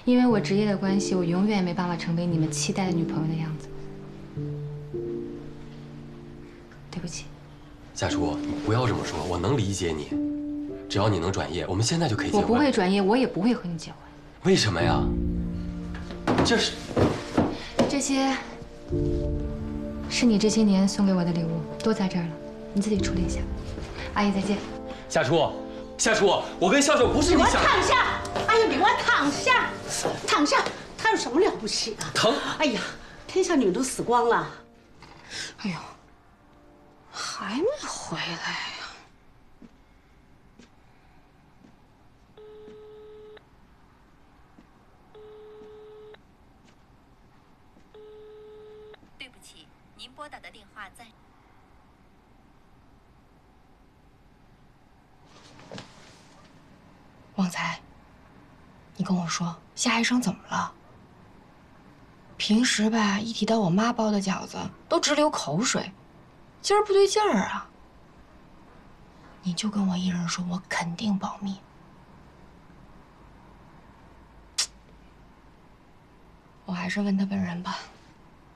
因为我职业的关系，我永远没办法成为你们期待的女朋友的样子。对不起。 夏初，你不要这么说，我能理解你。只要你能转业，我们现在就可以结婚。 我不会转业，我也不会和你结婚。 为什么呀？ 这些是你这些年送给我的礼物，都在这儿了，你自己处理一下。阿姨再见。 夏初，夏初，我跟笑笑不是你想。 你给我躺下！哎呀，你给我躺下，躺下！他有什么了不起的？ 疼！ 哎呀，天下女都死光了。哎呦，还没回来呀？ 对不起，您拨打的电话暂。 旺财，你跟我说夏医生怎么了？平时吧，一提到我妈包的饺子都直流口水，今儿不对劲儿啊！你就跟我一人说，我肯定保密。我还是问他本人吧。